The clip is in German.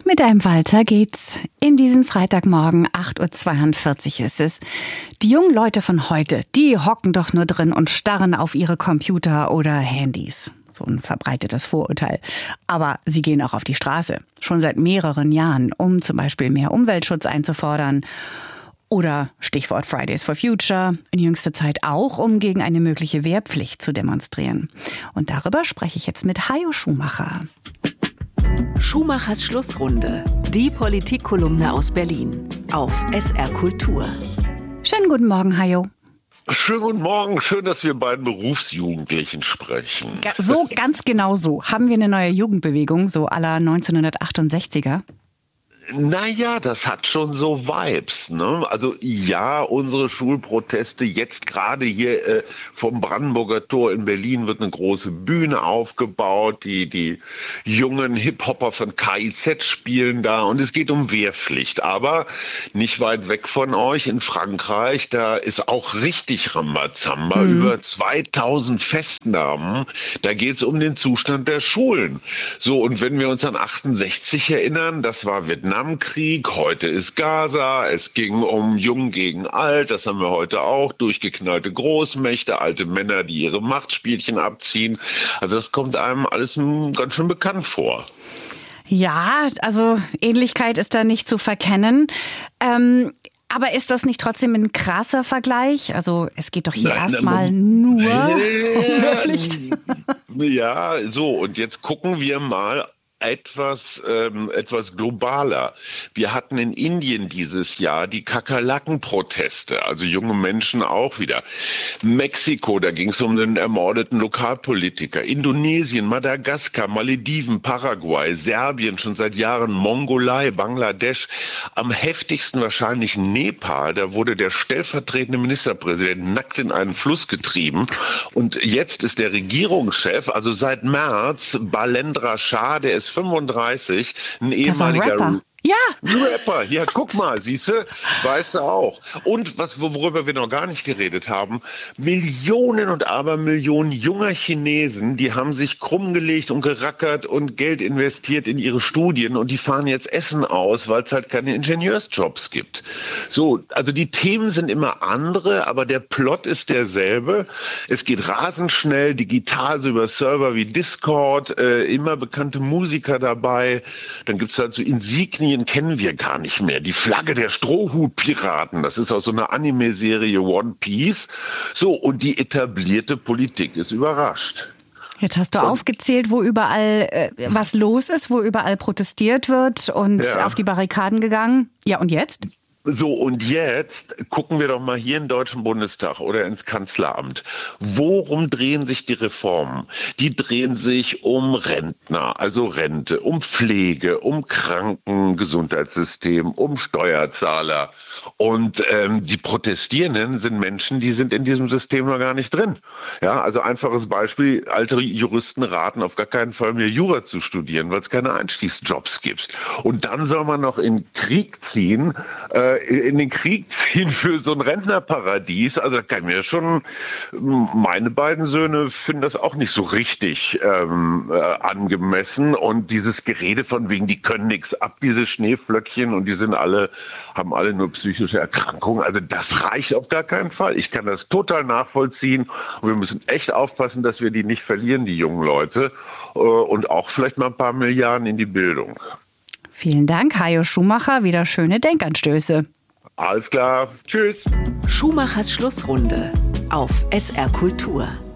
Mit einem Walzer geht's in diesen Freitagmorgen, 8.42 Uhr ist es. Die jungen Leute von heute, die hocken doch nur drin und starren auf ihre Computer oder Handys. So ein verbreitetes Vorurteil. Aber sie gehen auch auf die Straße. Schon seit mehreren Jahren, um zum Beispiel mehr Umweltschutz einzufordern. Oder Stichwort Fridays for Future, in jüngster Zeit auch, um gegen eine mögliche Wehrpflicht zu demonstrieren. Und darüber spreche ich jetzt mit Hajo Schumacher. Schumachers Schlussrunde, die Politikkolumne aus Berlin auf SR Kultur. Schönen guten Morgen, Hajo. Schönen guten Morgen, schön, dass wir beiden Berufsjugendlichen sprechen. So, ganz genau so. Haben wir eine neue Jugendbewegung, so à la 1968er? Naja, das hat schon so Vibes, ne? Also ja, unsere Schulproteste, jetzt gerade hier vom Brandenburger Tor in Berlin wird eine große Bühne aufgebaut, die jungen Hip-Hopper von KIZ spielen da und es geht um Wehrpflicht. Aber nicht weit weg von euch in Frankreich, da ist auch richtig Rambazamba, über 2000 Festnahmen, da geht es um den Zustand der Schulen. So, und wenn wir uns an 68 erinnern, das war Vietnamkrieg, heute ist Gaza, es ging um Jung gegen Alt, das haben wir heute auch, durchgeknallte Großmächte, alte Männer, die ihre Machtspielchen abziehen. Also das kommt einem alles ganz schön bekannt vor. Ja, also Ähnlichkeit ist da nicht zu verkennen. Aber ist das nicht trotzdem ein krasser Vergleich? Also es geht doch hier erstmal nur um Wehrpflicht. Ja, so und jetzt gucken wir mal etwas globaler. Wir hatten in Indien dieses Jahr die Kakerlaken-Proteste, also junge Menschen auch wieder. Mexiko, da ging es um den ermordeten Lokalpolitiker. Indonesien, Madagaskar, Malediven, Paraguay, Serbien, schon seit Jahren Mongolei, Bangladesch. Am heftigsten wahrscheinlich Nepal, da wurde der stellvertretende Ministerpräsident nackt in einen Fluss getrieben. Und jetzt ist der Regierungschef, also seit März, Balendra Shah, der ist 35, ein ehemaliger Rapper. Ja. Rapper. Ja, guck mal, siehste, weißt du auch. Und worüber wir noch gar nicht geredet haben, Millionen und Abermillionen junger Chinesen, die haben sich krumm gelegt und gerackert und Geld investiert in ihre Studien und die fahren jetzt Essen aus, weil es halt keine Ingenieursjobs gibt. So, also die Themen sind immer andere, aber der Plot ist derselbe. Es geht rasend schnell, digital, so über Server wie Discord, immer bekannte Musiker dabei. Dann gibt's halt so Insignien, kennen wir gar nicht mehr. Die Flagge der Strohhutpiraten, das ist aus so einer Anime-Serie One Piece. So, und die etablierte Politik ist überrascht. Jetzt hast du aufgezählt, wo überall was los ist, wo überall protestiert wird und auf die Barrikaden gegangen. Ja, und jetzt? So, und jetzt gucken wir doch mal hier im Deutschen Bundestag oder ins Kanzleramt. Worum drehen sich die Reformen? Die drehen sich um Rentner, also Rente, um Pflege, um Krankengesundheitssystem, um Steuerzahler. Und die Protestierenden sind Menschen, die sind in diesem System noch gar nicht drin. Ja, also einfaches Beispiel, alte Juristen raten auf gar keinen Fall mehr Jura zu studieren, weil es keine Einstiegsjobs gibt. Und dann soll man noch in den Krieg ziehen für so ein Rentnerparadies. Also da kann ich mir schon, meine beiden Söhne finden das auch nicht so richtig angemessen. Und dieses Gerede von wegen, die können nichts ab, diese Schneeflöckchen und die haben alle nur psychische Erkrankungen. Also das reicht auf gar keinen Fall. Ich kann das total nachvollziehen. Und wir müssen echt aufpassen, dass wir die nicht verlieren, die jungen Leute. Und auch vielleicht mal ein paar Milliarden in die Bildung. Vielen Dank, Hajo Schumacher. Wieder schöne Denkanstöße. Alles klar. Tschüss. Schumachers Schlussrunde auf SR Kultur.